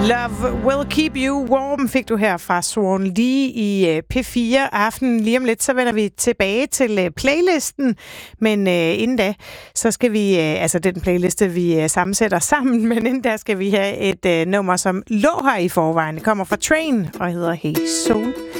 Love Will Keep You Warm fik du her fra Swan Lee i P4 Aften. Lige om lidt, så vender vi tilbage til playlisten. Men inden da, så skal vi, altså den playliste, vi sammensætter sammen, men inden da skal vi have et nummer, som lå her i forvejen. Det kommer fra Train og hedder Hey Soul.